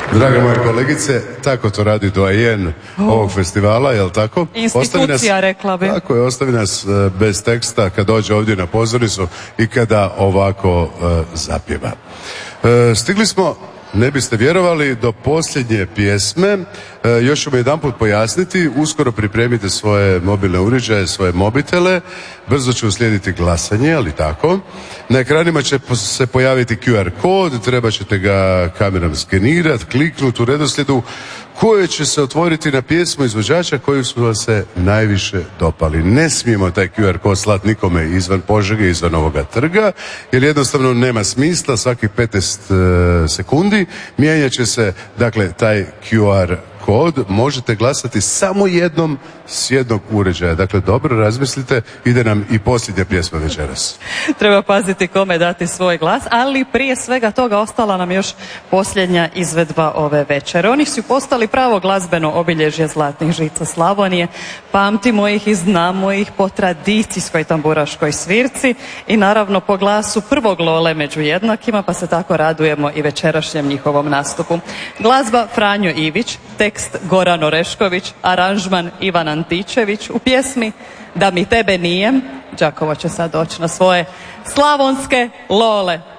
Draga moja kolegice, tako to radi doajen ovog festivala, jel tako? Institucija, rekla bi. Tako je, ostavi nas bez teksta kad dođe ovdje na pozornicu i kada ovako zapjeva. Stigli smo, ne biste vjerovali, do posljednje pjesme. Još ćemo jedanput pojasniti, uskoro pripremite svoje mobilne uređaje, svoje mobitele, brzo će uslijediti glasanje, ali tako. Na ekranima će se pojaviti QR kod, treba ćete ga kamerom skenirati, kliknuti u redoslijedu koje će se otvoriti na pjesmu izvođača koji su vam se najviše dopali. Ne smijemo taj QR kod slati nikome izvan Požege, izvan ovoga trga, jer jednostavno nema smisla, svakih 15 sekundi mijenjat će se, dakle, taj QR kod, možete glasati samo jednom s jednog uređaja. Dakle, dobro razmislite, ide nam i posljednja pjesma večeras. Treba paziti kome dati svoj glas, ali prije svega toga ostala nam još posljednja izvedba ove večere. Oni su postali pravo glazbeno obilježje zlatnih žica Slavonije. Pamtimo ih i znamo ih po tradicijskoj tamburaškoj svirci i naravno po glasu prvog Lole među jednakima, pa se tako radujemo i večerašnjem njihovom nastupu. Glazba Franjo Ivić, tekst Goran Orešković, aranžman Ivan Antičević, u pjesmi Da mi tebe nije. Đakovo će sad doći na svoje slavonske Lole.